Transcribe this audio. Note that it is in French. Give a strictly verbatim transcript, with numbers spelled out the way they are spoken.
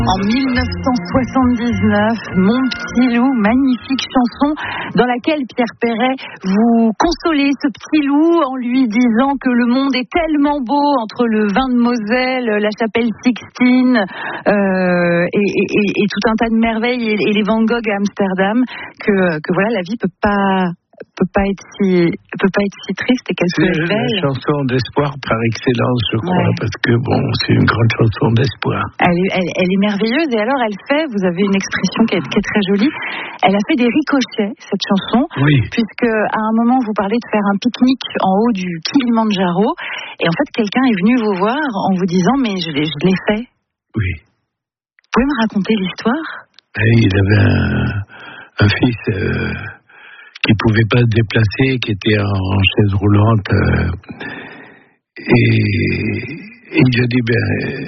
En mille neuf cent soixante-dix-neuf, Mon petit loup, magnifique chanson dans laquelle Pierre Perret vous consolez ce petit loup en lui disant que le monde est tellement beau entre le vin de Moselle, la chapelle Sixtine euh, et, et, et tout un tas de merveilles et, et les Van Gogh à Amsterdam que, que voilà, la vie peut pas peut pas être si peut pas être si triste et qu'elle peut être belle. C'est la chanson d'espoir par excellence, je crois, ouais. Parce que bon, c'est une grande chanson d'espoir. Elle est, elle, elle est merveilleuse et alors elle fait, vous avez une expression qui est, qui est très jolie, elle a fait des ricochets cette chanson, oui. Puisque à un moment vous parlez de faire un pique-nique en haut du Kilimandjaro et en fait quelqu'un est venu vous voir en vous disant mais je l'ai, je l'ai fait. Oui. Vous pouvez me raconter l'histoire? Et il avait un, un fils. Euh... qui ne pouvait pas se déplacer, qui était en chaise roulante. Euh, et, et il a dit, ben,